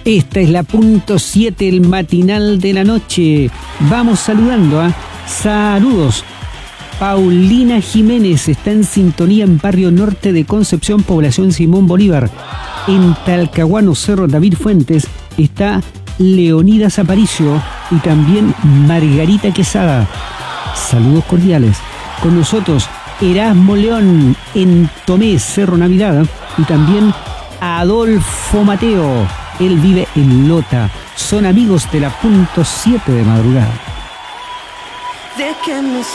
Esta es la punto 7, el matinal de la noche. Vamos saludando a saludos. Paulina Jiménez está en sintonía en Barrio Norte de Concepción, población Simón Bolívar. En Talcahuano, Cerro David Fuentes, está Leonidas Aparicio y también Margarita Quesada. Saludos cordiales. Con nosotros, Erasmo León en Tomé, Cerro Navidad, y también Adolfo Mateo. Él vive en Lota. Son amigos de la punto 7 de madrugada. Déjenme